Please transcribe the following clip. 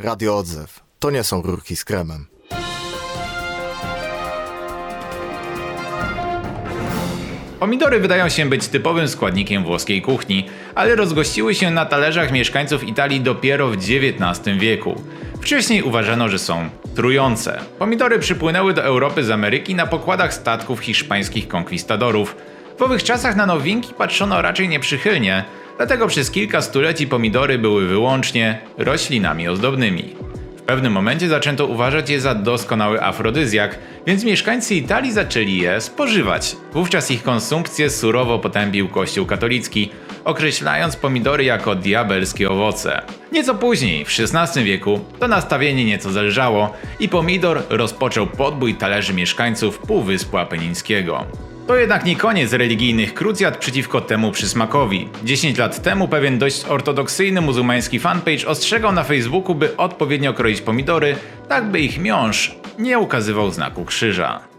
Radio Odzew. To nie są rurki z kremem. Pomidory wydają się być typowym składnikiem włoskiej kuchni, ale rozgościły się na talerzach mieszkańców Italii dopiero w XIX wieku. Wcześniej uważano, że są trujące. Pomidory przypłynęły do Europy z Ameryki na pokładach statków hiszpańskich konkwistadorów. W owych czasach na nowinki patrzono raczej nieprzychylnie, dlatego przez kilka stuleci pomidory były wyłącznie roślinami ozdobnymi. W pewnym momencie zaczęto uważać je za doskonały afrodyzjak, więc mieszkańcy Italii zaczęli je spożywać. Wówczas ich konsumpcję surowo potępił Kościół katolicki, określając pomidory jako diabelskie owoce. Nieco później, w XVI wieku, to nastawienie nieco zelżało i pomidor rozpoczął podbój talerzy mieszkańców Półwyspu Apenińskiego. To jednak nie koniec religijnych krucjat przeciwko temu przysmakowi. 10 lat temu pewien dość ortodoksyjny muzułmański fanpage ostrzegał na Facebooku, by odpowiednio kroić pomidory, tak by ich miąższ nie ukazywał znaku krzyża.